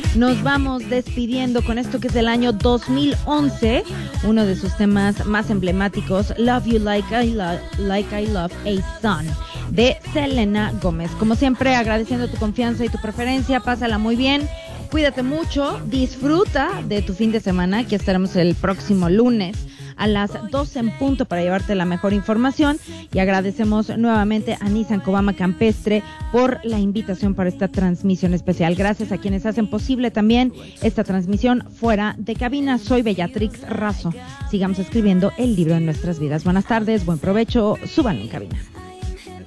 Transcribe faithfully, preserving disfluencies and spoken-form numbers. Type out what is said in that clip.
nos vamos despidiendo con esto que es del año dos mil once, uno de sus temas más emblemáticos, Love You Like I, Lo- like I Love a Son, de Selena Gómez. Como siempre, agradeciendo tu confianza y tu preferencia, pásala muy bien, cuídate mucho, disfruta de tu fin de semana, aquí estaremos el próximo lunes a las doce en punto para llevarte la mejor información, y agradecemos nuevamente a Nissan Cobama Campestre por la invitación para esta transmisión especial. Gracias a quienes hacen posible también esta transmisión fuera de cabina. Soy Bellatrix Razo. Sigamos escribiendo el libro de nuestras vidas. Buenas tardes, buen provecho, súbanlo en cabina.